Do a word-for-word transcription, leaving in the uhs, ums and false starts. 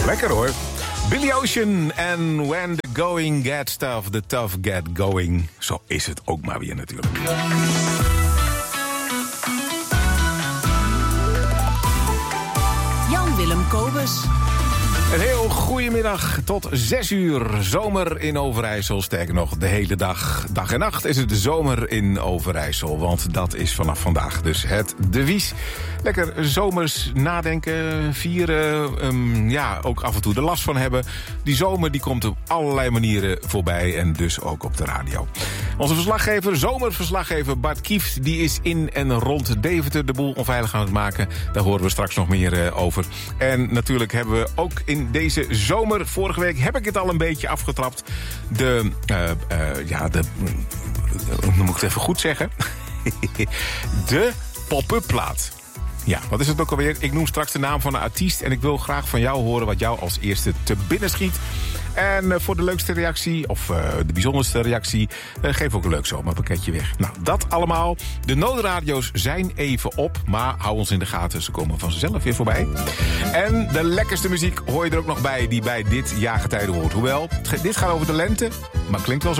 Lekker hoor. Billy Ocean en When the Going Gets Tough, the Tough Get Going. Zo is het ook maar weer natuurlijk. Jan-Willem Kobus. Een heel goedemiddag tot zes uur. Zomer in Overijssel. Sterker nog, de hele dag, dag en nacht is het de zomer in Overijssel. Want dat is vanaf vandaag dus het devies. Lekker zomers nadenken, vieren. Um, ja, ook af en toe er last van hebben. Die zomer die komt op allerlei manieren voorbij. En dus ook op de radio. Onze verslaggever, zomerverslaggever Bart Kieft, die is in en rond Deventer de boel onveilig aan het maken. Daar horen we straks nog meer uh, over. En natuurlijk hebben we ook in deze zomer, vorige week heb ik het al een beetje afgetrapt, de, uh, uh, ja, de, uh, moet ik het even goed zeggen, de pop-up plaat. Ja, wat is het ook alweer? Ik noem straks de naam van een artiest en ik wil graag van jou horen wat jou als eerste te binnen schiet. En uh, voor de leukste reactie, of uh, de bijzonderste reactie, uh, geef ook een leuk zomerpakketje weg. Nou, dat allemaal. De noodradio's zijn even op, maar hou ons in de gaten. Ze komen vanzelf weer voorbij. En de lekkerste muziek hoor je er ook nog bij, die bij dit jaargetijde hoort. Hoewel, dit gaat over de lente, maar klinkt wel zo.